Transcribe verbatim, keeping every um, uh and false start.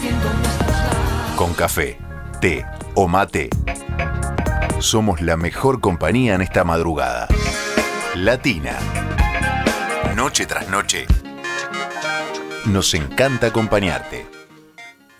Con café, té o mate, somos la mejor compañía en esta madrugada. Latina. Noche tras noche. Nos encanta acompañarte.